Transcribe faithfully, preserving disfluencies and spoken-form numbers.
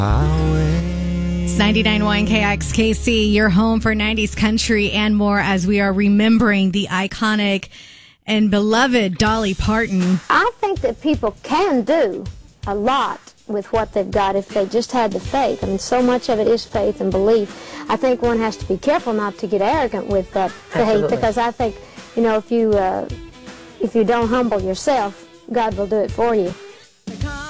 It's ninety-nine point one K X K C, your home for nineties country and more, as we are remembering the iconic and beloved Dolly Parton. I think that people can do a lot with what they've got if they just had the faith. I mean, so much of it is faith and belief. I think one has to be careful not to get arrogant with that faith. Absolutely. Because I think, you know, if you uh, if you don't humble yourself, God will do it for you.